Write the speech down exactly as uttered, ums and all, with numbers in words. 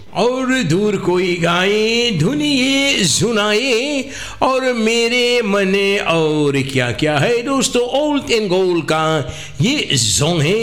और दूर कोई गाए धुन ये सुनाए और मेरे मने और क्या क्या है दोस्तों, ओल्ड एंड गोल्ड का ये सॉन्ग है।